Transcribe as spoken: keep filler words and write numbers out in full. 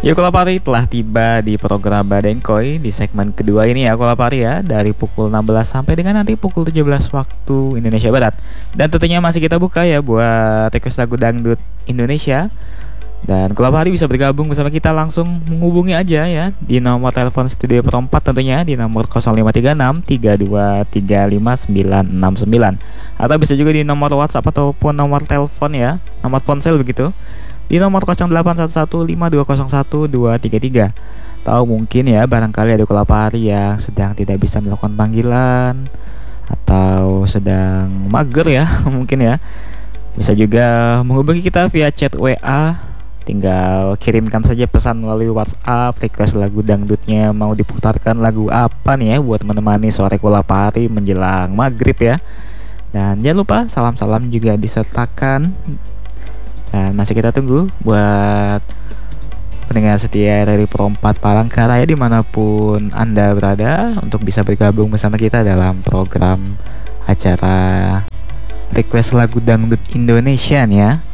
Yuk Kolapari telah tiba di program Badengkoy di segmen kedua ini ya Kolapari ya, dari pukul enam belas sampai dengan nanti pukul tujuh belas waktu Indonesia Barat. Dan tentunya masih kita buka ya buat request lagu dangdut Indonesia. Dan Kolapari bisa bergabung bersama kita, langsung menghubungi aja ya di nomor telepon studio perempat tentunya di nomor nol lima tiga enam tiga dua tiga lima sembilan enam sembilan, atau bisa juga di nomor WhatsApp ataupun nomor telepon ya, nomor ponsel begitu, di nomor nol delapan satu satu lima dua nol satu dua tiga tiga. Tahu mungkin ya barangkali ada Kolapari yang sedang tidak bisa melakukan panggilan atau sedang mager ya mungkin ya, bisa juga menghubungi kita via chat W A. Tinggal kirimkan saja pesan melalui WhatsApp, request lagu dangdutnya, mau diputarkan lagu apa nih ya buat menemani sore Kolapari menjelang maghrib ya. Dan jangan lupa salam-salam juga disertakan. Dan masih kita tunggu buat pendengar setia dari Perempat Palangkaraya dimanapun Anda berada untuk bisa bergabung bersama kita dalam program acara request lagu dangdut Indonesia ya.